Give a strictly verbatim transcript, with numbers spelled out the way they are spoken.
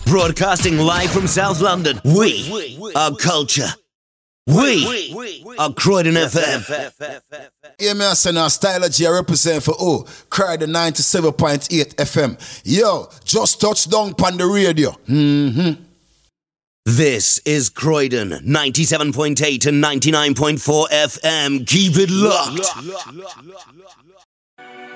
Broadcasting live from South London, we are culture. We are Croydon F M. Yeah, man, so now Stylogy I represent for oh, Croydon ninety-seven point eight F M. Yo, just touched down on the radio. Mm-hmm. This is Croydon ninety-seven point eight and ninety-nine point four F M. Keep it locked.